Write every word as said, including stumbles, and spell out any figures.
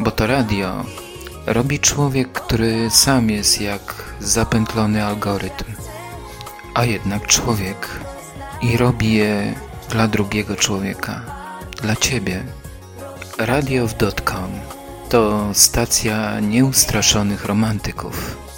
Bo to radio robi człowiek, który sam jest jak zapętlony algorytm, a jednak człowiek i robi je dla drugiego człowieka, dla ciebie. Radiow kropka com to stacja nieustraszonych romantyków.